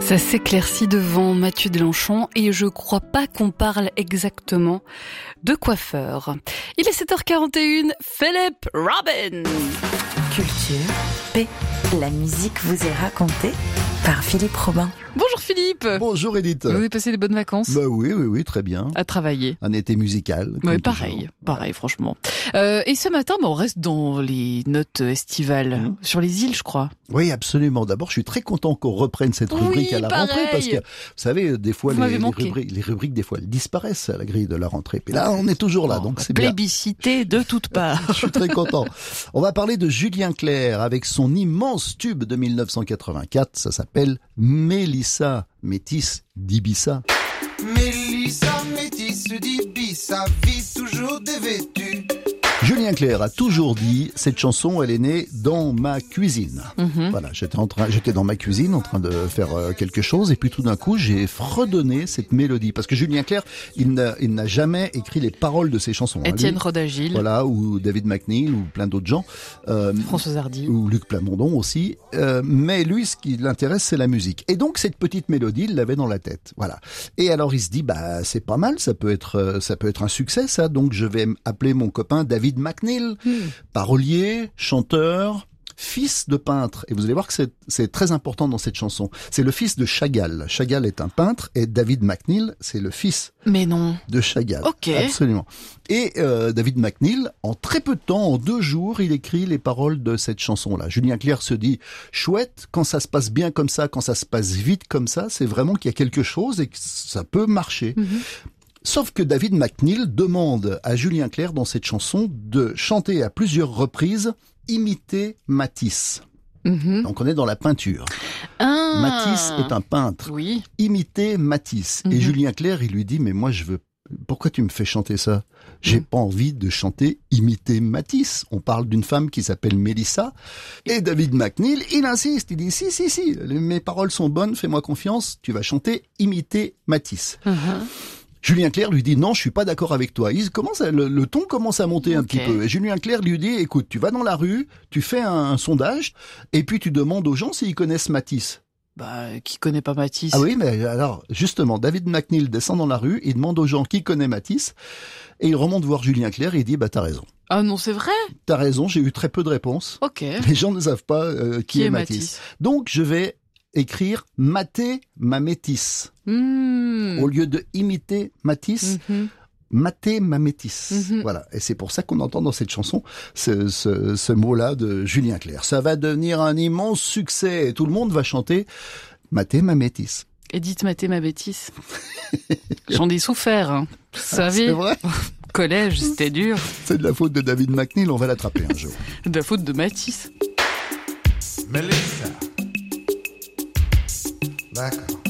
Ça s'éclaircit devant Mathieu Delanchon et je crois pas qu'on parle exactement de coiffeur. Il est 7h41, Philippe Robin. Culture, P. La musique vous est racontée par Philippe Robin. Bonjour Philippe. Bonjour Edith. Vous avez passé des bonnes vacances? Bah oui, très bien. À travailler. Un été musical. Ouais, pareil, franchement. Et ce matin, on reste dans les notes estivales, sur les îles, je crois. Oui, absolument. D'abord, je suis très content qu'on reprenne cette rubrique à la rentrée, parce que, vous savez, des fois, les rubriques, des fois, elles disparaissent à la grille de la rentrée. Puis là, on est toujours là, donc c'est bien. Plébiscité de toutes parts. Je suis très content. On va parler de Julien Clerc avec son immense tube de 1984. Ça s'appelle Mélissa, métisse d'Ibiza. Mélissa, métisse d'Ibiza, vit toujours dévêtue. Julien Clerc a toujours dit, cette chanson, elle est née dans ma cuisine. Voilà, j'étais dans ma cuisine en train de faire quelque chose et puis tout d'un coup, j'ai fredonné cette mélodie. Parce que Julien Clerc, il n'a jamais écrit les paroles de ses chansons. Étienne Rodagil. Voilà, ou David McNeil, ou plein d'autres gens. François Hardy. Ou Luc Plamondon aussi. Mais lui, ce qui l'intéresse, c'est la musique. Et donc, cette petite mélodie, il l'avait dans la tête. Voilà. Et alors, il se dit, bah, c'est pas mal, ça peut être un succès, ça. Donc, je vais appeler mon copain David McNeil, parolier, chanteur, fils de peintre. Et vous allez voir que c'est très important dans cette chanson. C'est le fils de Chagall. Chagall est un peintre et David McNeil, c'est le fils de Chagall. Ok. Absolument. Et David McNeil, en très peu de temps, en 2 jours, il écrit les paroles de cette chanson-là. Julien Clerc se dit, chouette, quand ça se passe bien comme ça, quand ça se passe vite comme ça, c'est vraiment qu'il y a quelque chose et que ça peut marcher. Sauf que David McNeil demande à Julien Clerc dans cette chanson de chanter à plusieurs reprises imiter Matisse. Donc on est dans la peinture. Matisse est un peintre. Oui. Imiter Matisse. Et Julien Clerc, il lui dit, mais moi je veux... Pourquoi tu me fais chanter ça? J'ai pas envie de chanter imiter Matisse. On parle d'une femme qui s'appelle Mélissa. Et David McNeil, il insiste. Il dit, si, mes paroles sont bonnes, fais-moi confiance, tu vas chanter imiter Matisse. Julien Clerc lui dit non, je suis pas d'accord avec toi. Le ton commence à monter un petit peu. Et Julien Clerc lui dit, écoute, tu vas dans la rue, tu fais un sondage, et puis tu demandes aux gens s'ils connaissent Matisse. Bah, qui connaît pas Matisse? Ah oui, mais alors, justement, David McNeil descend dans la rue, il demande aux gens qui connaissent Matisse, et il remonte voir Julien Clerc et il dit, bah, t'as raison. Ah non, c'est vrai? T'as raison, j'ai eu très peu de réponses. Ok. Les gens ne savent pas qui est Matisse. Donc, je vais écrire mater ma métisse. Au lieu de imiter Matisse, mater ma métisse. Voilà. Et c'est pour ça qu'on entend dans cette chanson ce mot-là de Julien Clerc. Ça va devenir un immense succès et tout le monde va chanter mater ma métisse. Edith mater ma bêtise. J'en ai souffert, hein. Vous savez. C'est vrai? Collège, c'était dur. C'est de la faute de David McNeil, on va l'attraper un jour. De la faute de Matisse. Mélissa. D'accord.